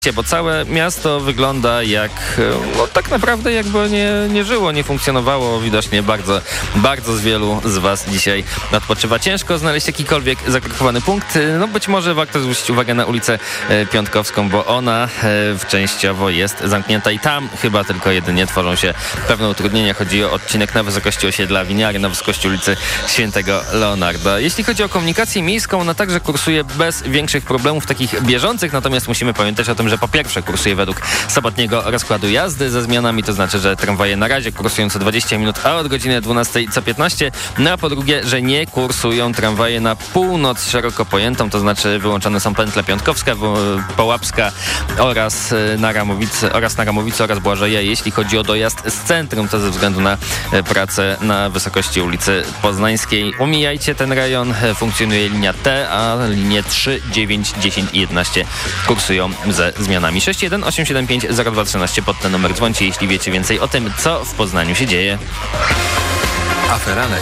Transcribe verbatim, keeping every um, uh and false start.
Bo całe miasto wygląda jak, no tak naprawdę jakby nie, nie żyło, nie funkcjonowało. Widocznie bardzo, bardzo z wielu z Was dzisiaj odpoczywa. Ciężko znaleźć jakikolwiek zakrokowany punkt. No być może warto zwrócić uwagę na ulicę Piątkowską, bo ona częściowo jest zamknięta i tam chyba tylko jedynie tworzą się pewne utrudnienia. Chodzi o odcinek na wysokości osiedla Winiary, na wysokości ulicy Świętego Leonarda. Jeśli chodzi o komunikację miejską, ona także kursuje bez większych problemów takich bieżących, natomiast musimy pamiętać o tym, że po pierwsze kursuje według sobotniego rozkładu jazdy ze zmianami, to znaczy, że tramwaje na razie kursują co dwadzieścia minut, a od godziny dwunastej co piętnaście. No a po drugie, że nie kursują tramwaje na północ szeroko pojętą, to znaczy wyłączone są pętle Piątkowska, Połapska oraz na Ramowicy, oraz na Ramowicy oraz Błażeja. Jeśli chodzi o dojazd z centrum, to ze względu na pracę na wysokości ulicy Poznańskiej. Omijajcie ten rejon, funkcjonuje linia T, a linie trzy, dziewięć, dziesięć i jedenaście kursują ze zmianami. sześć jeden osiem siedem pięć zero dwa trzynaście pod ten numer dzwońcie, jeśli wiecie więcej o tym, co w Poznaniu się dzieje. Afera